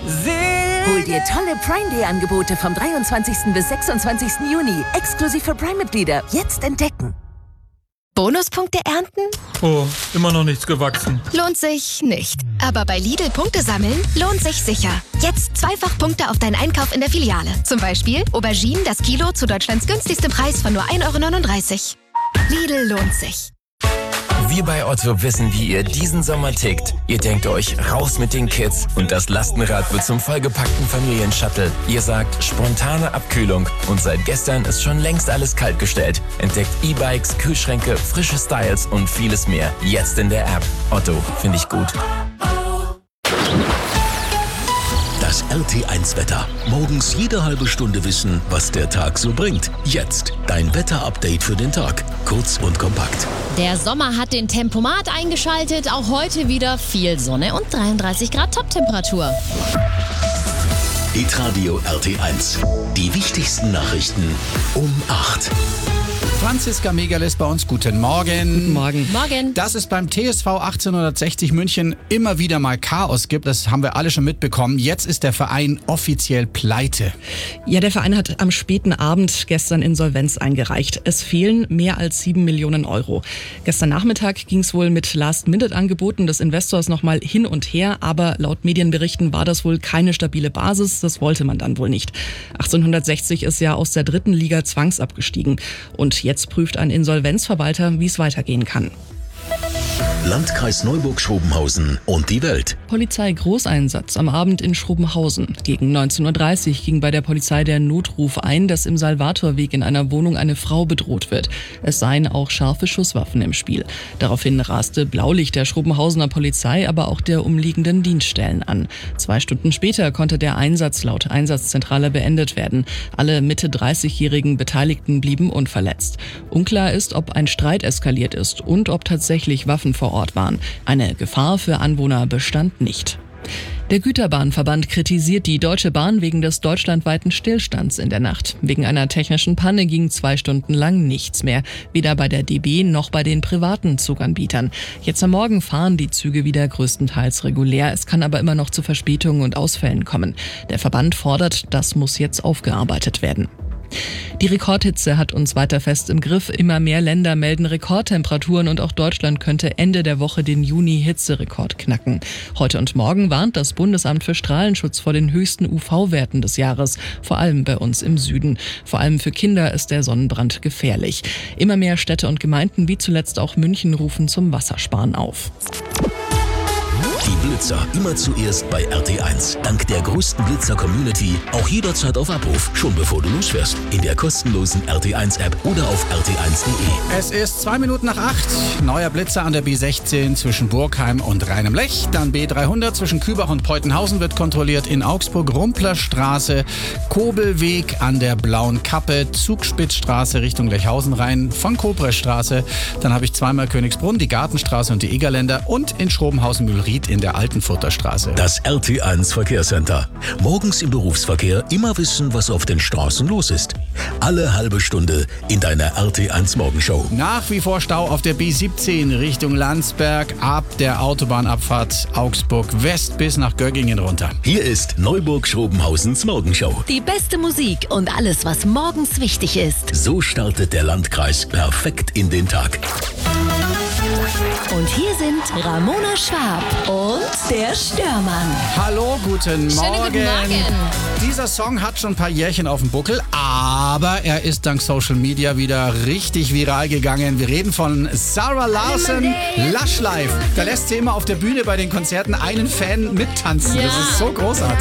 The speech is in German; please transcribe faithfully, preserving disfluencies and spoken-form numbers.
Hol dir tolle Prime Day Angebote vom dreiundzwanzigsten bis sechsundzwanzigsten Juni. Exklusiv für Prime-Mitglieder. Jetzt entdecken. Bonuspunkte ernten? Oh, immer noch nichts gewachsen. Lohnt sich nicht. Aber bei Lidl Punkte sammeln lohnt sich sicher. Jetzt zweifach Punkte auf deinen Einkauf in der Filiale. Zum Beispiel Auberginen das Kilo zu Deutschlands günstigstem Preis von nur ein Euro neununddreißig. Lidl lohnt sich. Wir bei Otto wissen, wie ihr diesen Sommer tickt. Ihr denkt euch, raus mit den Kids und das Lastenrad wird zum vollgepackten Familienshuttle. Ihr sagt, spontane Abkühlung und seit gestern ist schon längst alles kaltgestellt. Entdeckt E-Bikes, Kühlschränke, frische Styles und vieles mehr. Jetzt in der App. Otto, finde ich gut. Das R T eins Wetter. Morgens jede halbe Stunde wissen, was der Tag so bringt. Jetzt dein Wetter-Update für den Tag. Kurz und kompakt. Der Sommer hat den Tempomat eingeschaltet. Auch heute wieder viel Sonne und dreiunddreißig Grad Toptemperatur. Hitradio R T eins. Die wichtigsten Nachrichten um acht. Franziska Megalis bei uns, guten Morgen. Guten Morgen. Morgen. Dass es beim T S V achtzehnhundertsechzig München immer wieder mal Chaos gibt, das haben wir alle schon mitbekommen. Jetzt ist der Verein offiziell pleite. Ja, der Verein hat am späten Abend gestern Insolvenz eingereicht. Es fehlen mehr als sieben Millionen Euro. Gestern Nachmittag ging es wohl mit Last-Minute-Angeboten des Investors nochmal hin und her, aber laut Medienberichten war das wohl keine stabile Basis. Das wollte man dann wohl nicht. achtzehnhundertsechzig ist ja aus der dritten Liga zwangsabgestiegen. Und jetzt prüft ein Insolvenzverwalter, wie es weitergehen kann. Landkreis Neuburg-Schrobenhausen und die Welt. Polizei-Großeinsatz am Abend in Schrobenhausen. Gegen neunzehn Uhr dreißig ging bei der Polizei der Notruf ein, dass im Salvatorweg in einer Wohnung eine Frau bedroht wird. Es seien auch scharfe Schusswaffen im Spiel. Daraufhin raste Blaulicht der Schrobenhausener Polizei, aber auch der umliegenden Dienststellen an. Zwei Stunden später konnte der Einsatz laut Einsatzzentrale beendet werden. Alle Mitte dreißigjährigen Beteiligten blieben unverletzt. Unklar ist, ob ein Streit eskaliert ist und ob tatsächlich Waffen vor Ort waren. Eine Gefahr für Anwohner bestand nicht. Der Güterbahnverband kritisiert die Deutsche Bahn wegen des deutschlandweiten Stillstands in der Nacht. Wegen einer technischen Panne ging zwei Stunden lang nichts mehr. Weder bei der D B noch bei den privaten Zuganbietern. Jetzt am Morgen fahren die Züge wieder größtenteils regulär. Es kann aber immer noch zu Verspätungen und Ausfällen kommen. Der Verband fordert, das muss jetzt aufgearbeitet werden. Die Rekordhitze hat uns weiter fest im Griff. Immer mehr Länder melden Rekordtemperaturen und auch Deutschland könnte Ende der Woche den Juni-Hitzerekord knacken. Heute und morgen warnt das Bundesamt für Strahlenschutz vor den höchsten U V-Werten des Jahres, vor allem bei uns im Süden. Vor allem für Kinder ist der Sonnenbrand gefährlich. Immer mehr Städte und Gemeinden, wie zuletzt auch München, rufen zum Wassersparen auf. Die Blitzer immer zuerst bei R T eins. Dank der größten Blitzer-Community auch jederzeit auf Abruf, schon bevor du losfährst. In der kostenlosen R T eins App oder auf r t eins punkt de. Es ist zwei Minuten nach acht. Neuer Blitzer an der B sechzehn zwischen Burgheim und Rheinem-Lech. Dann B dreihundert zwischen Kübach und Peutenhausen wird kontrolliert in Augsburg. Rumplerstraße, Kobelweg an der Blauen Kappe, Zugspitzstraße Richtung Lechhausen rein, von Koprestraße. Dann habe ich zweimal Königsbrunn, die Gartenstraße und die Egerländer und in Schrobenhausen-Mühlried in der Altenfurter Straße. Das R T eins Verkehrscenter. Morgens im Berufsverkehr immer wissen, was auf den Straßen los ist. Alle halbe Stunde in deiner R T eins Morgenshow. Nach wie vor Stau auf der B siebzehn Richtung Landsberg ab der Autobahnabfahrt Augsburg West bis nach Göggingen runter. Hier ist Neuburg-Schrobenhausens Morgenshow. Die beste Musik und alles, was morgens wichtig ist. So startet der Landkreis perfekt in den Tag. Und hier sind Ramona Schwab und der Störmann. Hallo, guten Morgen. Schönen guten Morgen. Dieser Song hat schon ein paar Jährchen auf dem Buckel, aber er ist dank Social Media wieder richtig viral gegangen. Wir reden von Zara Larsson, Lush Life. Da lässt sie immer auf der Bühne bei den Konzerten einen Fan mittanzen. Ja. Das ist so großartig.